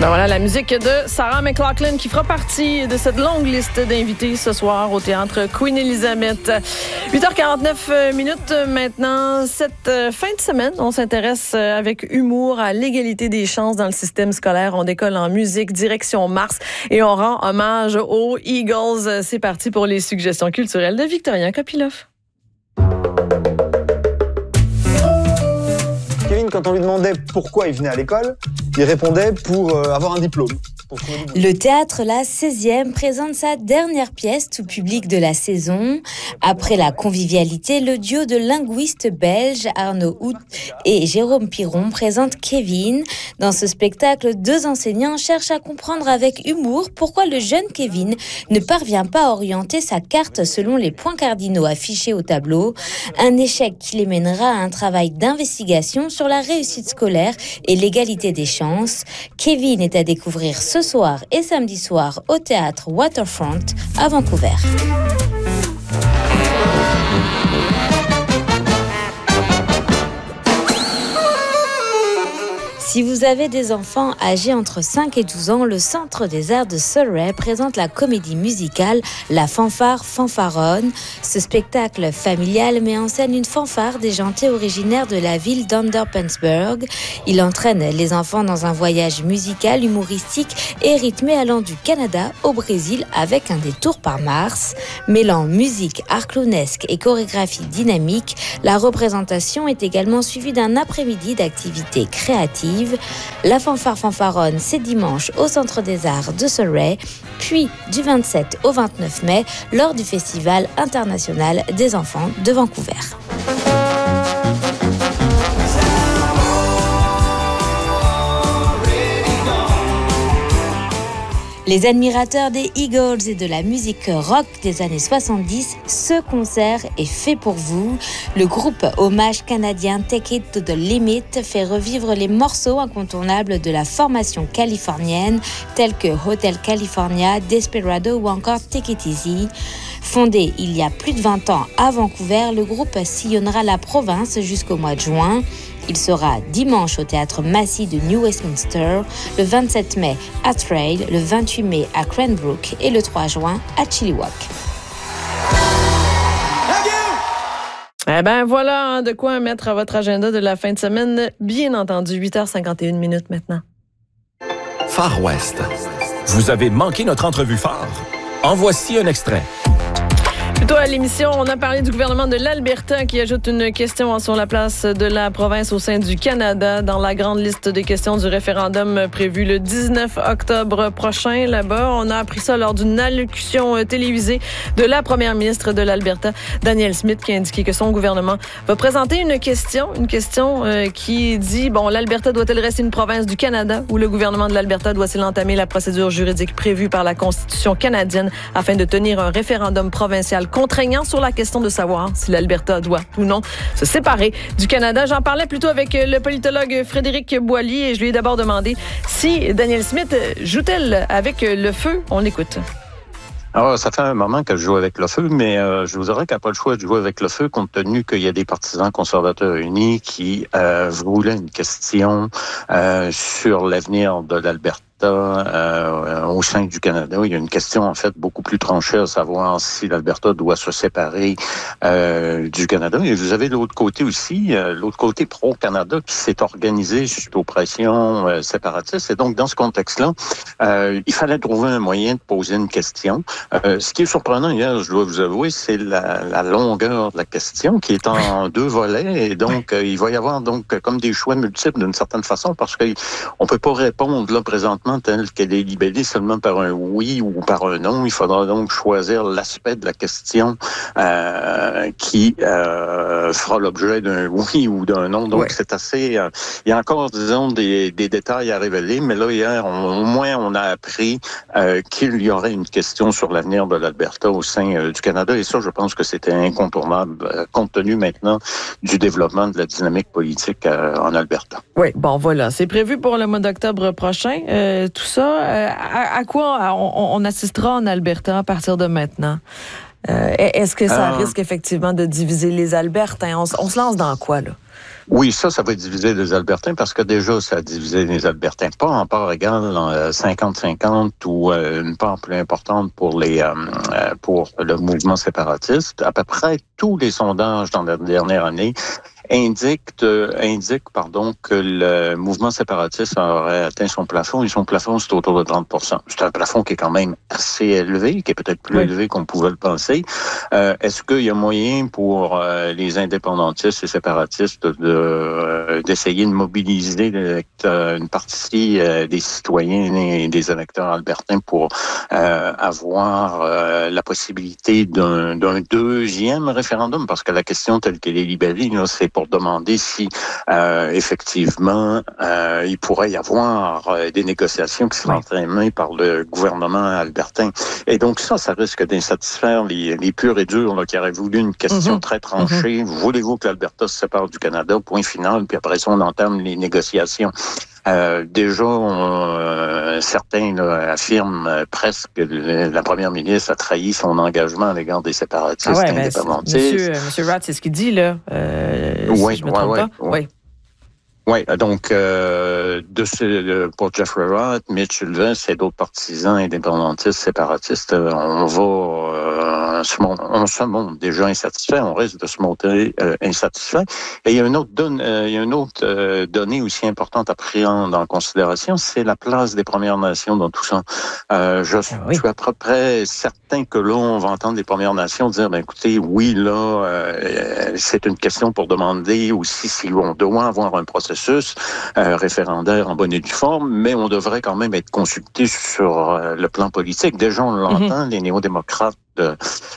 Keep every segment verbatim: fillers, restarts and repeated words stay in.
Ben voilà la musique de Sarah McLachlan qui fera partie de cette longue liste d'invités ce soir au théâtre Queen Elizabeth. huit heures quarante-neuf minutes maintenant. Cette fin de semaine, on s'intéresse avec humour à l'égalité des chances dans le système scolaire. On décolle en musique, direction Mars et on rend hommage aux Eagles. C'est parti pour les suggestions culturelles de Victorien Kopylov. Kevin, quand on lui demandait pourquoi il venait à l'école, il répondait pour euh, avoir un diplôme. Le théâtre La seizième présente sa dernière pièce tout public de la saison. Après la convivialité, le duo de linguistes belges Arnaud Hout et Jérôme Piron présente Kevin. Dans ce spectacle, deux enseignants cherchent à comprendre avec humour pourquoi le jeune Kevin ne parvient pas à orienter sa carte selon les points cardinaux affichés au tableau. Un échec qui les mènera à un travail d'investigation sur la réussite scolaire et l'égalité des chances. Kevin est à découvrir ce soir et samedi soir au théâtre Waterfront à Vancouver. Si vous avez des enfants âgés entre cinq et douze ans, le Centre des Arts de Surrey présente la comédie musicale La Fanfare Fanfaronne. Ce spectacle familial met en scène une fanfare déjantée originaire de la ville d'Underpensburg. Il entraîne les enfants dans un voyage musical, humoristique et rythmé allant du Canada au Brésil avec un détour par Mars. Mêlant musique, art clownesque et chorégraphie dynamique, la représentation est également suivie d'un après-midi d'activités créatives. La fanfare fanfaronne, c'est dimanche au Centre des Arts de Surrey, puis du vingt-sept au vingt-neuf mai lors du Festival international des enfants de Vancouver. Les admirateurs des Eagles et de la musique rock des années soixante-dix, ce concert est fait pour vous. Le groupe hommage canadien Take It to the Limit fait revivre les morceaux incontournables de la formation californienne tels que Hotel California, Desperado ou encore Take It Easy. Fondé il y a plus de vingt ans à Vancouver, le groupe sillonnera la province jusqu'au mois de juin. Il sera dimanche au Théâtre Massey de New Westminster, le vingt-sept mai à Trail, le vingt-huit mai à Cranbrook et le trois juin à Chilliwack. Eh bien, voilà hein, de quoi mettre à votre agenda de la fin de semaine. Bien entendu, huit heures cinquante et une minutes maintenant. Far West. Vous avez manqué notre entrevue phare? En voici un extrait. Plutôt à l'émission, on a parlé du gouvernement de l'Alberta qui ajoute une question sur la place de la province au sein du Canada dans la grande liste des questions du référendum prévu le dix-neuf octobre prochain. Là-bas, on a appris ça lors d'une allocution télévisée de la première ministre de l'Alberta, Danielle Smith, qui a indiqué que son gouvernement va présenter une question, une question euh, qui dit, bon, l'Alberta doit-elle rester une province du Canada ou le gouvernement de l'Alberta doit-il entamer la procédure juridique prévue par la Constitution canadienne afin de tenir un référendum provincial contraignant sur la question de savoir si l'Alberta doit ou non se séparer du Canada. J'en parlais plutôt avec le politologue Frédéric Boilly et je lui ai d'abord demandé si Danielle Smith joue-t-elle avec le feu. On l'écoute. Alors, ça fait un moment que je joue avec le feu, mais euh, je vous dirais qu'il n'y a pas le choix de jouer avec le feu compte tenu qu'il y a des partisans conservateurs unis qui euh, voulaient une question euh, sur l'avenir de l'Alberta. Euh, au sein du Canada. Il y a une question, en fait, beaucoup plus tranchée à savoir si l'Alberta doit se séparer euh, du Canada. Et vous avez l'autre côté aussi, euh, l'autre côté pro-Canada qui s'est organisé suite aux pressions euh, séparatistes. Et donc, dans ce contexte-là, euh, il fallait trouver un moyen de poser une question. Euh, ce qui est surprenant hier, je dois vous avouer, c'est la, la longueur de la question qui est en deux volets. Et donc, euh, il va y avoir donc comme des choix multiples d'une certaine façon parce qu'on peut pas répondre là présentement telle qu'elle est libellée seulement par un oui ou par un non. Il faudra donc choisir l'aspect de la question euh, qui euh, fera l'objet d'un oui ou d'un non. Donc, ouais. c'est assez... Euh, il y a encore, disons, des, des détails à révéler, mais là, hier, on, au moins, on a appris euh, qu'il y aurait une question sur l'avenir de l'Alberta au sein euh, du Canada. Et ça, je pense que c'était incontournable, euh, compte tenu maintenant du développement de la dynamique politique euh, en Alberta. Oui, bon, voilà. C'est prévu pour le mois d'octobre prochain. Euh, tout ça, euh, à, à quoi on, on assistera en Alberta à partir de maintenant? Euh, est-ce que ça euh, risque effectivement de diviser les Albertains? On, on se lance dans quoi, là? Oui, ça, ça va diviser les Albertains parce que déjà, ça a divisé les Albertains. Pas en part égale, cinquante cinquante ou euh, une part plus importante pour les euh, pour le mouvement séparatiste. À peu près tous les sondages dans la dernière année indique, euh, indique pardon, que le mouvement séparatiste aurait atteint son plafond, et son plafond, c'est autour de trente pour cent. C'est un plafond qui est quand même assez élevé, qui est peut-être plus oui. élevé qu'on pouvait le penser. Euh, est-ce qu'il y a moyen pour euh, les indépendantistes et séparatistes de, euh, d'essayer de mobiliser une partie euh, des citoyens et des électeurs albertains pour euh, avoir euh, la possibilité d'un, d'un deuxième référendum? Parce que la question telle qu'elle est libérée, là, c'est pour demander si, euh, effectivement, euh, il pourrait y avoir euh, des négociations qui seraient entraînées par le gouvernement albertain. Et donc ça, ça risque d'insatisfaire les, les purs et durs là, qui auraient voulu une question mm-hmm. très tranchée. Mm-hmm. Voulez-vous que l'Alberta se sépare du Canada? Point final. Puis après ça, on entame les négociations. Euh, déjà, on, euh, certains là, affirment euh, presque que le, la première ministre a trahi son engagement à l'égard des séparatistes ah ouais, indépendantistes. Ben, monsieur, monsieur Ratt, c'est ce qu'il dit, là. Euh, oui, si je me trompe ouais, pas. Oui. oui. Oui, donc euh, de ce, pour Jeffrey Ratt, Mitch Ulvest et d'autres partisans indépendantistes, séparatistes, on va euh, se, on se montre déjà insatisfait, on risque de se montrer euh, insatisfait. Et il y a une autre donne, euh, il y a une autre euh, donnée aussi importante à prendre en considération, c'est la place des Premières Nations dans tout ça. Euh, je, ah oui. je suis à peu près certain que là, on va entendre les Premières Nations dire, ben écoutez, oui, là, euh, c'est une question pour demander aussi si on doit avoir un processus Euh, référendaire en bonne et due forme, mais on devrait quand même être consulté sur euh, le plan politique. Déjà, on l'entend, mm-hmm. les néo-démocrates de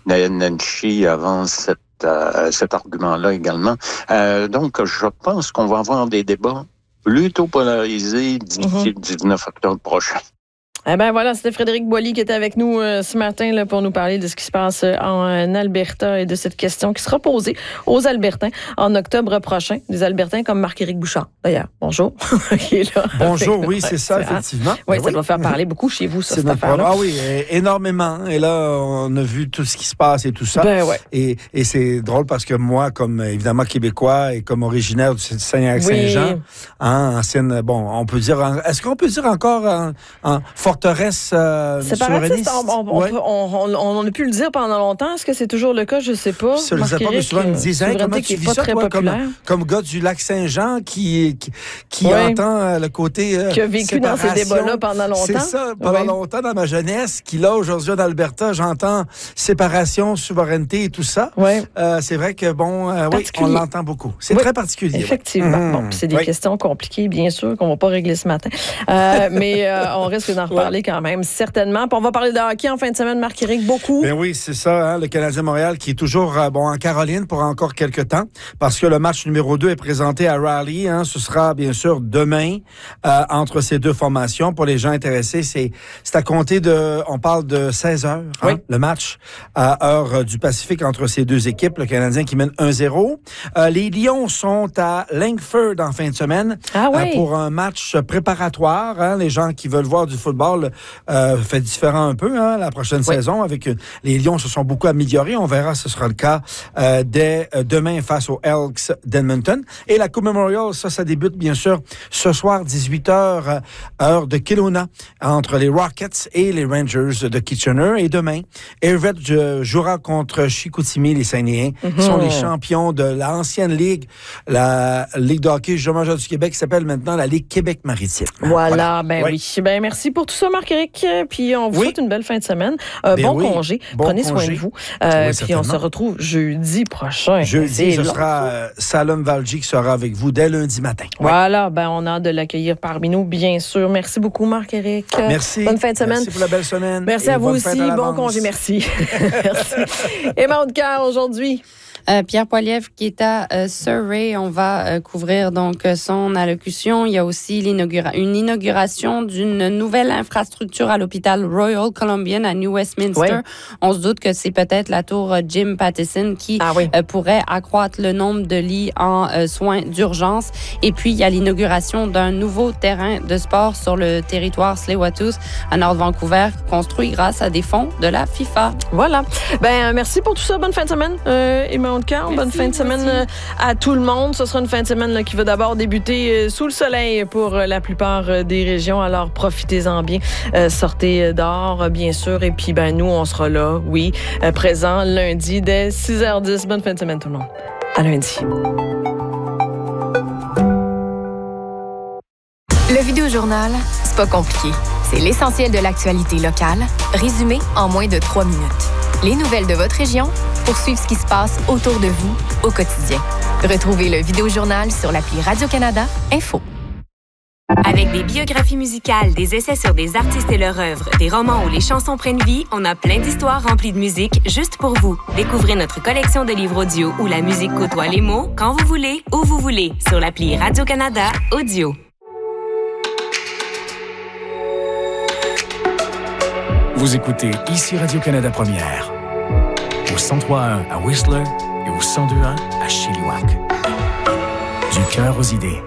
Nenshi avancent cette, euh, cet argument-là également. Euh, donc, je pense qu'on va avoir des débats plutôt polarisés d'ici mm-hmm. le dix-neuf octobre prochain. Eh bien voilà, c'était Frédéric Boily qui était avec nous euh, ce matin là, pour nous parler de ce qui se passe en euh, Alberta et de cette question qui sera posée aux Albertains en octobre prochain. Des Albertains comme Marc-Éric Bouchard, d'ailleurs. Bonjour. qui est là Bonjour, oui, c'est ça, effectivement. Oui, ça oui. doit faire parler beaucoup chez vous, ça, c'est cette affaire-là. Ah oui, énormément. Et là, on a vu tout ce qui se passe et tout ça. Ben ouais. Et, et c'est drôle parce que moi, comme évidemment Québécois et comme originaire du Saguenay-Lac-Saint-Jean, oui. hein, ancienne, bon, on peut dire, est-ce qu'on peut dire encore en, en forteresse euh, séparatiste, on, on, ouais. on, on, on, on a pu le dire pendant longtemps. Est-ce que c'est toujours le cas? Je ne sais pas. Je ne sais pas, mais souvent, ils me disent, hey, comment tu vis ça, toi, comme, comme gars du Lac-Saint-Jean qui, qui, qui ouais. entend euh, le côté euh, qui a vécu séparation. Dans ces débats-là pendant longtemps. C'est ça, pendant ouais. longtemps dans ma jeunesse, qui là, aujourd'hui, en Alberta, j'entends séparation, souveraineté et tout ça. Ouais. Euh, c'est vrai que, bon, euh, oui, on l'entend beaucoup. C'est oui. très particulier. Effectivement. Mmh. Bon, puis c'est des oui. questions compliquées, bien sûr, qu'on ne va pas régler ce matin. Euh, mais euh, on risque d'en reparler ouais. quand même, certainement. Puis on va parler de hockey en fin de semaine, Marc-Éric, beaucoup. Ben oui, c'est ça, hein, le Canadien Montréal qui est toujours euh, bon en Caroline pour encore quelques temps, parce que le match numéro deux est présenté à Raleigh. Hein, ce sera bien sûr demain euh, entre ces deux formations. Pour les gens intéressés, c'est, c'est à compter de, on parle de seize heures, hein, oui. le match à heure du Pacifique entre ces deux équipes. Le Canadien qui mène un zéro. Euh, les Lions sont à Langford en fin de semaine ah oui. euh, pour un match préparatoire. Hein, les gens qui veulent voir du football euh, fait différent un peu hein, la prochaine oui. saison. Avec les Lions se sont beaucoup améliorés. On verra si ce sera le cas euh, dès euh, demain face aux Elks d'Edmonton. Et la Coupe Memorial, ça, ça débute bien sûr ce soir dix-huit heures, euh, heure de Kelowna, entre les Rockets et les Rangers de Kitchener. Et demain, Everett euh, jouera contre Chicoutimi, les Saguenayens, mm-hmm. qui sont les champions de l'ancienne ligue, la Ligue de hockey junior majeur du Québec, qui s'appelle maintenant la Ligue Québec-Maritime. Voilà, voilà. ben oui. oui. Ben merci pour tout ça, Marc-Éric. Puis on vous oui. souhaite une belle fin de semaine. Euh, bon oui. congé. Bon Prenez congé. soin de vous. Euh, oui, puis on se retrouve jeudi prochain. Jeudi, ce sera euh, Salom Valji qui sera avec vous dès lundi matin. Voilà, ben on a hâte de l'accueillir parmi nous, bien sûr. Merci beaucoup, Marc-Éric. Merci. Bonne fin de semaine. Merci pour la belle semaine. Merci à vous aussi. Bon congé, merci. Merci. Emma Audecar, aujourd'hui. Euh, Pierre Poilievre qui est à euh, Surrey. On va euh, couvrir donc son allocution. Il y a aussi l'inaugura- une inauguration d'une nouvelle infrastructure à l'hôpital Royal Columbian à New Westminster. Oui. On se doute que c'est peut-être la tour Jim Pattison qui ah oui. euh, pourrait accroître le nombre de lits en euh, soins d'urgence. Et puis, il y a l'inauguration d'un nouveau terrain de sport sur le territoire Tsleil-Waututh à nord de Vancouver, construit grâce à des fonds de la FIFA. Voilà. Ben merci pour tout ça. Bonne fin de semaine, euh, Emma Maud Carre. Bonne fin de semaine merci. À tout le monde. Ce sera une fin de semaine là, qui va d'abord débuter sous le soleil pour la plupart des régions. Alors, profitez-en bien. Euh, sortez dehors, bien sûr. Et puis, ben, nous, on sera là, oui, euh, présent lundi dès six heures dix. Bonne fin de semaine, tout le monde. À lundi. Le Vidéojournal, c'est pas compliqué. C'est l'essentiel de l'actualité locale, résumé en moins de trois minutes. Les nouvelles de votre région pour suivre ce qui se passe autour de vous au quotidien. Retrouvez le Vidéojournal sur l'appli Radio-Canada Info. Avec des biographies musicales, des essais sur des artistes et leur œuvre, des romans où les chansons prennent vie, on a plein d'histoires remplies de musique juste pour vous. Découvrez notre collection de livres audio où la musique côtoie les mots quand vous voulez, où vous voulez, sur l'appli Radio-Canada Audio. Vous écoutez ici Radio-Canada Première, au cent trois point un à Whistler et au cent deux point un à Chilliwack. Du cœur aux idées.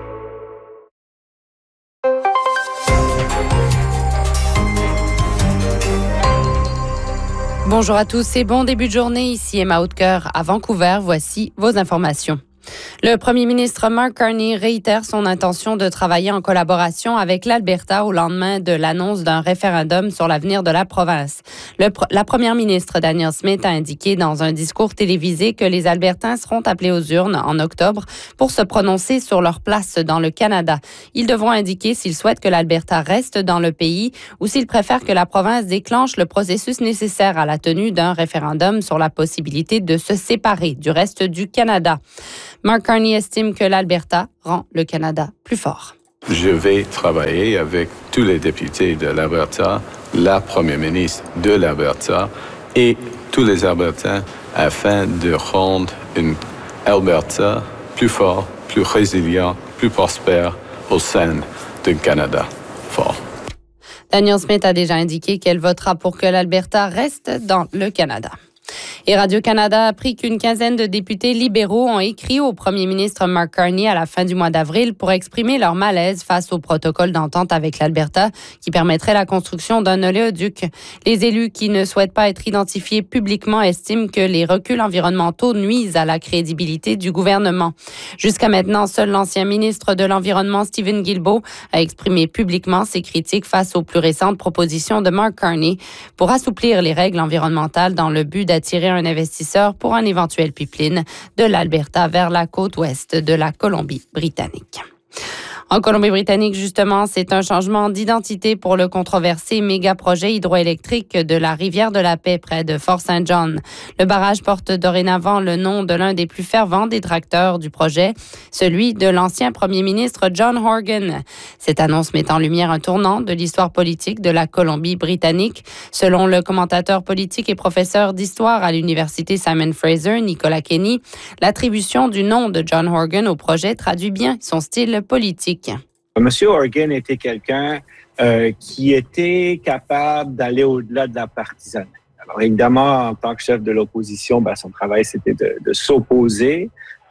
Bonjour à tous et bon début de journée. Ici Emma Hautecœur à Vancouver. Voici vos informations. Le premier ministre Mark Carney réitère son intention de travailler en collaboration avec l'Alberta au lendemain de l'annonce d'un référendum sur l'avenir de la province. Le, la première ministre Danielle Smith a indiqué dans un discours télévisé que les Albertains seront appelés aux urnes en octobre pour se prononcer sur leur place dans le Canada. Ils devront indiquer s'ils souhaitent que l'Alberta reste dans le pays ou s'ils préfèrent que la province déclenche le processus nécessaire à la tenue d'un référendum sur la possibilité de se séparer du reste du Canada. Mark Carney estime que l'Alberta rend le Canada plus fort. Je vais travailler avec tous les députés de l'Alberta, la première ministre de l'Alberta et tous les Albertains afin de rendre une Alberta plus fort, plus résilient, plus prospère au sein d'un Canada fort. Danielle Smith a déjà indiqué qu'elle votera pour que l'Alberta reste dans le Canada. Et Radio-Canada a appris qu'une quinzaine de députés libéraux ont écrit au premier ministre Mark Carney à la fin du mois d'avril pour exprimer leur malaise face au protocole d'entente avec l'Alberta qui permettrait la construction d'un oléoduc. Les élus qui ne souhaitent pas être identifiés publiquement estiment que les reculs environnementaux nuisent à la crédibilité du gouvernement. Jusqu'à maintenant, seul l'ancien ministre de l'Environnement, Stephen Guilbeault, a exprimé publiquement ses critiques face aux plus récentes propositions de Mark Carney pour assouplir les règles environnementales dans le but d'attirer un investisseur pour un éventuel pipeline de l'Alberta vers la côte ouest de la Colombie-Britannique. En Colombie-Britannique, justement, c'est un changement d'identité pour le controversé méga-projet hydroélectrique de la rivière de la Paix près de Fort Saint John. Le barrage porte dorénavant le nom de l'un des plus fervents détracteurs du projet, celui de l'ancien premier ministre John Horgan. Cette annonce met en lumière un tournant de l'histoire politique de la Colombie-Britannique. Selon le commentateur politique et professeur d'histoire à l'université Simon Fraser, Nicolas Kenny, l'attribution du nom de John Horgan au projet traduit bien son style politique. Monsieur Horgan était quelqu'un euh, qui était capable d'aller au-delà de la partisanerie. Alors évidemment, en tant que chef de l'opposition, ben, son travail c'était de, de s'opposer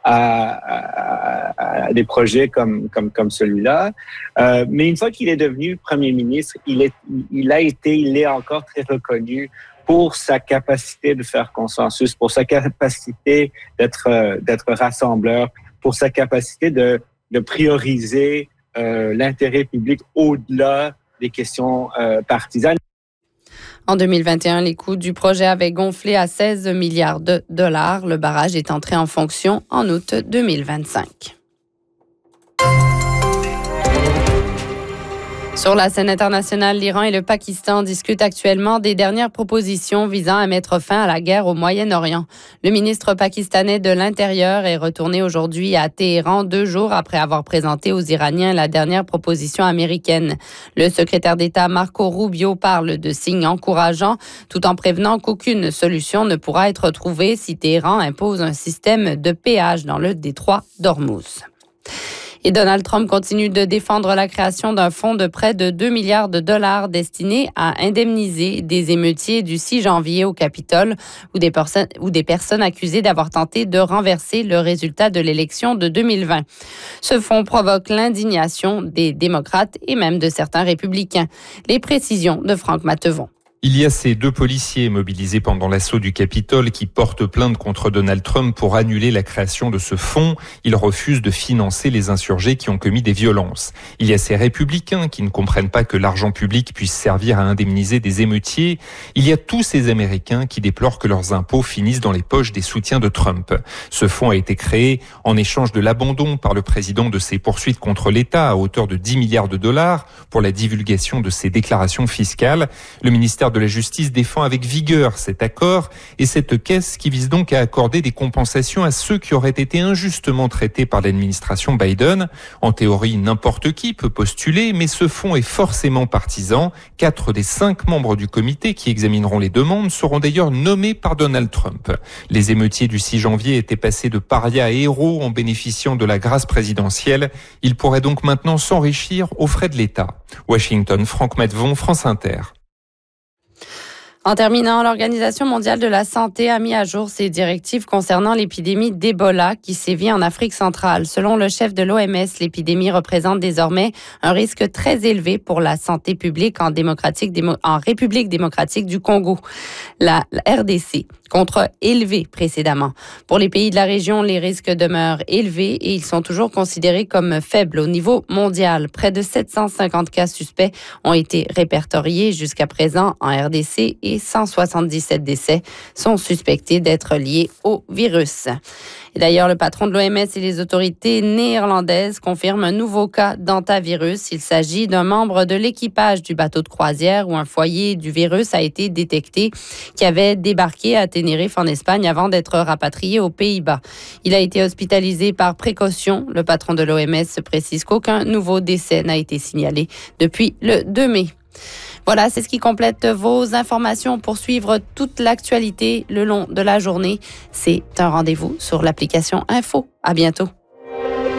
à, à, à des projets comme comme comme celui-là. Euh, mais une fois qu'il est devenu premier ministre, il est il a été, il est encore très reconnu pour sa capacité de faire consensus, pour sa capacité d'être d'être rassembleur, pour sa capacité de de prioriser Euh, l'intérêt public au-delà des questions euh, partisanes. En deux mille vingt et un, les coûts du projet avaient gonflé à seize milliards de dollars. Le barrage est entré en fonction en août deux mille vingt-cinq. Sur la scène internationale, l'Iran et le Pakistan discutent actuellement des dernières propositions visant à mettre fin à la guerre au Moyen-Orient. Le ministre pakistanais de l'Intérieur est retourné aujourd'hui à Téhéran deux jours après avoir présenté aux Iraniens la dernière proposition américaine. Le secrétaire d'État Marco Rubio parle de signes encourageants tout en prévenant qu'aucune solution ne pourra être trouvée si Téhéran impose un système de péage dans le détroit d'Ormuz. Et Donald Trump continue de défendre la création d'un fonds de près de deux milliards de dollars destiné à indemniser des émeutiers du six janvier au Capitole ou des, personnes, ou des personnes accusées d'avoir tenté de renverser le résultat de l'élection de deux mille vingt. Ce fonds provoque l'indignation des démocrates et même de certains républicains. Les précisions de Franck Mattevon. Il y a ces deux policiers mobilisés pendant l'assaut du Capitole qui portent plainte contre Donald Trump pour annuler la création de ce fonds. Ils refusent de financer les insurgés qui ont commis des violences. Il y a ces républicains qui ne comprennent pas que l'argent public puisse servir à indemniser des émeutiers. Il y a tous ces Américains qui déplorent que leurs impôts finissent dans les poches des soutiens de Trump. Ce fonds a été créé en échange de l'abandon par le président de ses poursuites contre l'État à hauteur de dix milliards de dollars pour la divulgation de ses déclarations fiscales. Le ministère de la Justice défend avec vigueur cet accord et cette caisse qui vise donc à accorder des compensations à ceux qui auraient été injustement traités par l'administration Biden. En théorie, n'importe qui peut postuler, mais ce fonds est forcément partisan. Quatre des cinq membres du comité qui examineront les demandes seront d'ailleurs nommés par Donald Trump. Les émeutiers du six janvier étaient passés de parias à héros en bénéficiant de la grâce présidentielle. Ils pourraient donc maintenant s'enrichir aux frais de l'État. Washington, Franck Matvon, France Inter. En terminant, l'Organisation mondiale de la santé a mis à jour ses directives concernant l'épidémie d'Ebola qui sévit en Afrique centrale. Selon le chef de l'O M S, l'épidémie représente désormais un risque très élevé pour la santé publique en, démocratique, en République démocratique du Congo, la, la R D C, contre élevé précédemment. Pour les pays de la région, les risques demeurent élevés et ils sont toujours considérés comme faibles au niveau mondial. Près de sept cent cinquante cas suspects ont été répertoriés jusqu'à présent en R D C et cent soixante-dix-sept décès sont suspectés d'être liés au virus. Et d'ailleurs, le patron de l'O M S et les autorités néerlandaises confirment un nouveau cas d'hantavirus. Il s'agit d'un membre de l'équipage du bateau de croisière où un foyer du virus a été détecté qui avait débarqué à Tenerife en Espagne avant d'être rapatrié aux Pays-Bas. Il a été hospitalisé par précaution. Le patron de l'O M S précise qu'aucun nouveau décès n'a été signalé depuis le deux mai. Voilà, c'est ce qui complète vos informations pour suivre toute l'actualité le long de la journée. C'est un rendez-vous sur l'application Info. À bientôt.